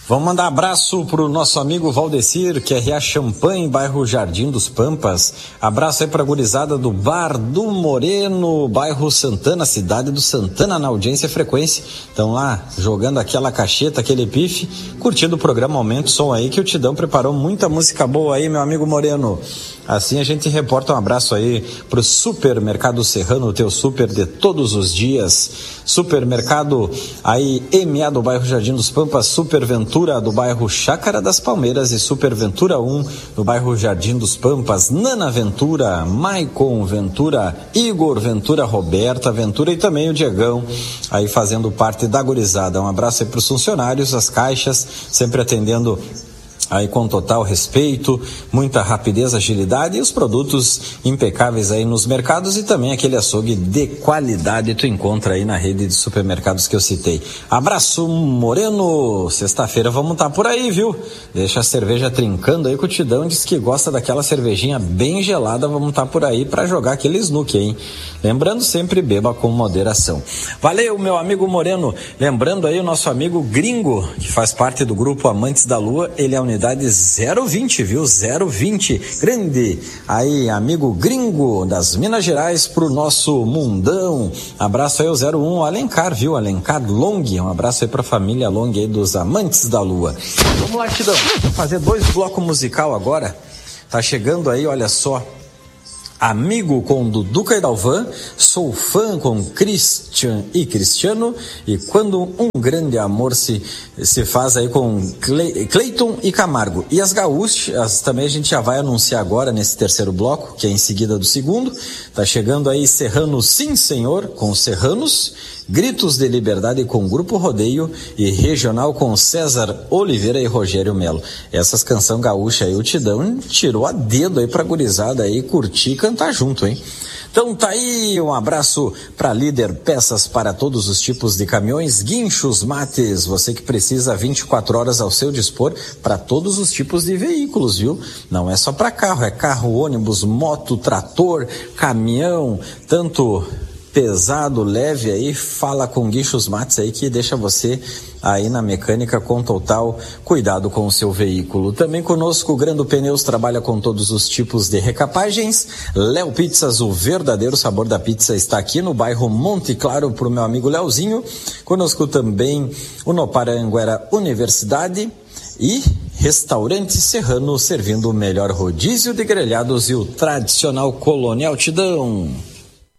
Vamos mandar abraço pro nosso amigo Valdecir, que é Ria Champanhe, bairro Jardim dos Pampas. Abraço aí pra gurizada do Bar do Moreno, bairro Santana, cidade do Santana, na audiência e frequência. Estão lá jogando aquela cacheta, aquele pife, curtindo o programa Aumenta o Som aí, que o Tidão preparou muita música boa aí, meu amigo Moreno. Assim a gente reporta um abraço aí pro Supermercado Serrano, o teu super de todos os dias. Supermercado aí MA do bairro Jardim dos Pampas, Super Ventura do bairro Chácara das Palmeiras e Super Ventura 1 do bairro Jardim dos Pampas, Nana Ventura, Maicon Ventura, Igor Ventura, Roberta Ventura e também o Diegão aí fazendo parte da gurizada. Um abraço aí pros funcionários, as caixas, sempre atendendo aí com total respeito, muita rapidez, agilidade e os produtos impecáveis aí nos mercados e também aquele açougue de qualidade tu encontra aí na rede de supermercados que eu citei. Abraço, Moreno! Sexta-feira vamos estar por aí, viu? Deixa a cerveja trincando aí, que o Tidão diz que gosta daquela cervejinha bem gelada, vamos estar por aí para jogar aquele snook, hein? Lembrando sempre, beba com moderação. Valeu, meu amigo Moreno. Lembrando aí o nosso amigo Gringo, que faz parte do grupo Amantes da Lua, ele é a unidade 020, viu? 020. Grande aí, amigo Gringo das Minas Gerais pro nosso mundão. Abraço aí ao 01 Alencar, viu? Alencar Long. Um abraço aí pra família Long aí dos Amantes da Lua. Vamos lá, Tidão. Vou fazer 2 blocos musical agora. Tá chegando aí, olha só. Amigo com Duduca e Dalvan, sou fã com Christian e Cristiano, e quando um grande amor se faz aí com Cleiton e Camargo. E as gaúchas também a gente já vai anunciar agora nesse terceiro bloco, que é em seguida do segundo. Tá chegando aí Serrano Sim Senhor, com Serranos, Gritos de Liberdade com Grupo Rodeio e Regional com César Oliveira e Rogério Melo. Essas canção gaúcha aí o Tidão tirou a dedo aí pra gurizada aí curtir e cantar junto, hein? Então tá aí, um abraço para Líder Peças para todos os tipos de caminhões, guinchos, mates, você que precisa 24 horas ao seu dispor para todos os tipos de veículos, viu? Não é só para carro, é carro, ônibus, moto, trator, caminhão, tanto pesado, leve aí, fala com Guinchos Mates aí que deixa você aí na mecânica com total cuidado com o seu veículo. Também conosco o Grando Pneus trabalha com todos os tipos de recapagens. Léo Pizzas, o verdadeiro sabor da pizza, está aqui no bairro Monte Claro pro meu amigo Leozinho. Conosco também o Noparanguera Universidade e Restaurante Serrano, servindo o melhor rodízio de grelhados e o tradicional Colonial Tidão.